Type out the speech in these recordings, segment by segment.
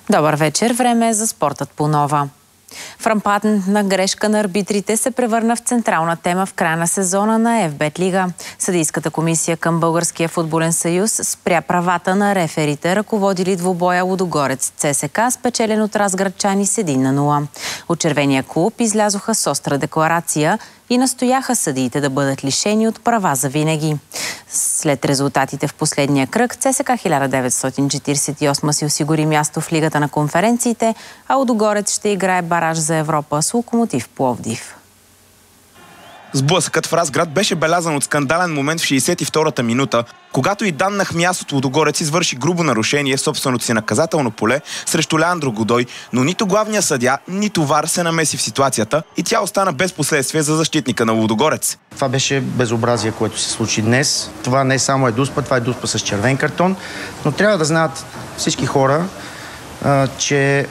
Добър вечер, време е за спортът по нова. Фрапантна грешка на арбитрите се превърна в централна тема в края на сезона на ФБ Лига. Съдийската комисия към Българския футболен съюз спря правата на реферите, ръководили двубоя Лудогорец ЦСК, спечелен от разградчани с 1-0. От червения клуб излязоха с остра декларация и настояха съдиите да бъдат лишени от права за винаги. След резултатите в последния кръг, ЦСК 1948 си осигури място в Лигата на конференциите, а Лудогорец ще играе бараж за Европа с Локомотив Пловдив. Сблъсъкът в Разград беше белязан от скандален момент в 62-та минута, когато и Дан Нахмияс от Лудогорец извърши грубо нарушение в собственото си наказателно поле срещу Леандро Годой, но нито главният съдия, нито ВАР се намеси в ситуацията и тя остана без последствие за защитника на Лудогорец. Това беше безобразие, което се случи днес. Това не само е дуспа, това е дуспа с червен картон, но трябва да знаят всички хора, че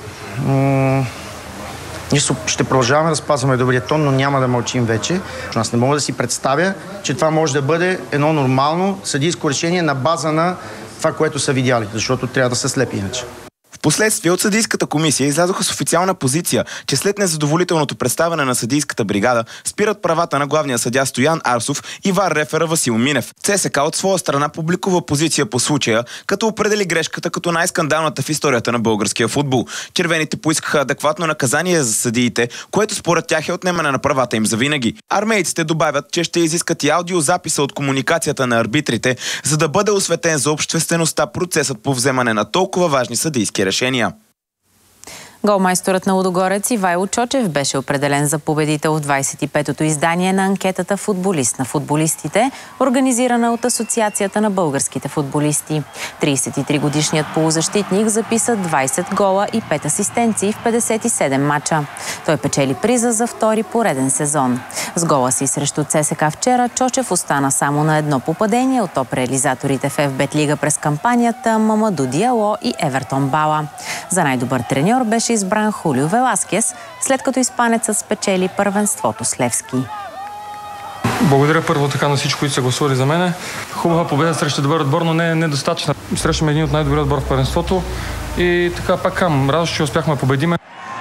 ние ще продължаваме да спазваме добрия тон, но няма да мълчим вече. Аз не мога да си представя, че това може да бъде едно нормално съдийско решение на база на това, което са видяли, защото трябва да са слепи иначе. Впоследствие от съдийската комисия излязоха с официална позиция, че след незадоволителното представяне на съдийската бригада спират правата на главния съдия Стоян Арсов и ВАР рефера Васил Минев. ЦСК от своя страна публикува позиция по случая, като определи грешката като най-скандалната в историята на българския футбол. Червените поискаха адекватно наказание за съдиите, което според тях е отнемане на правата им за винаги. Армейците добавят, че ще изискат и аудиозаписа от комуникацията на арбитрите, за да бъде осветен за обществеността процесът по вземане на толкова важни съдийски решения. Голмайсторът на Лудогорец Ивайло Чочев беше определен за победител в 25-то издание на анкетата «Футболист на футболистите», организирана от Асоциацията на българските футболисти. 33-годишният полузащитник записа 20 гола и 5 асистенции в 57 мача. Той печели приза за втори пореден сезон. С гола си срещу ЦСК вчера Чочев остана само на едно попадение от топ-реализаторите в ФБ Лига през кампанията Мамаду Диало и Евертон Бала. За най-добър треньор беше избран Хулио Веласкес, след като испанецът спечели първенството с Левски. Благодаря първо така на всички, които са гласували за мене. Хубава победа срещу добър отбор, но не е недостатъчна. Срещаме един от най-добри отбор в първенството и така пак кам. Радост, че успяхме да победиме.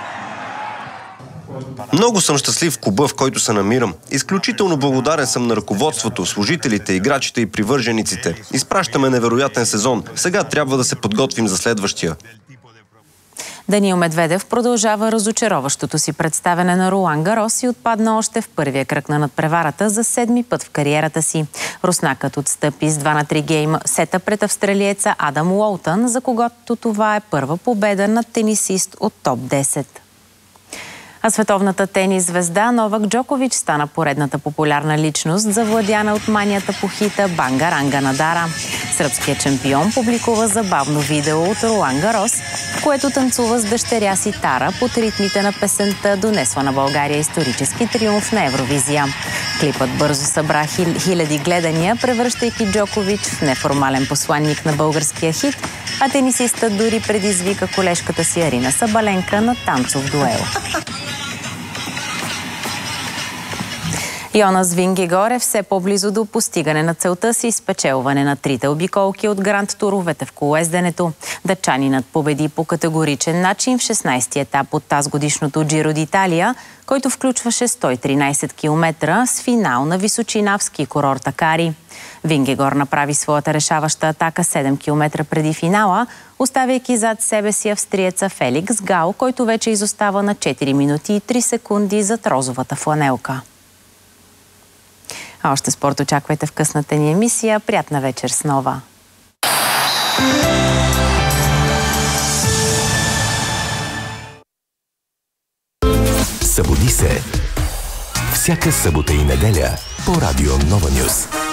Много съм щастлив в клуба, в който се намирам. Изключително благодарен съм на ръководството, служителите, играчите и привържениците. Изпращаме невероятен сезон. Сега трябва да се подготвим за следващия. Даниил Медведев продължава разочароващото си представяне на Ролан Гарос и отпадна още в първия кръг на надпреварата за 7-ми път в кариерата си. руснакът отстъпи с 2-3 гейма сета пред австралиеца Адам Уолтън, за когото това е първа победа над тенисист от топ 10. А световната тенис звезда Новак Джокович стана поредната популярна личност, завладяна от манията по хита Банга-Ранга Надара. Сръбският шампион публикува забавно видео от Ролан Гарос, в което танцува с дъщеря си Тара под ритмите на песента, донесла на България исторически триумф на Евровизия. Клипът бързо събра хиляди гледания, превръщайки Джокович в неформален посланник на българския хит, а тенисистът дори предизвика колежката си Арина Сабаленка на танцов дуел. Йонас Вингегор е все по-близо до постигане на целта си, спечелване на 3-те обиколки от Гранд Туровете в колоезденето. Датчанинът победи по категоричен начин в 16-ти етап от тазгодишното Джиро д'Италия, който включваше 113 км с финал на височина в ски курорта Кари. Вингегор направи своята решаваща атака 7 км преди финала, оставяйки зад себе си австриеца Феликс Гал, който вече изостава на 4 минути и 3 секунди зад розовата фланелка. А още спорт очаквайте в късната ни емисия. Приятна вечер с Нова! Събуди се! Всяка събота и неделя по Радио Нова Нюз.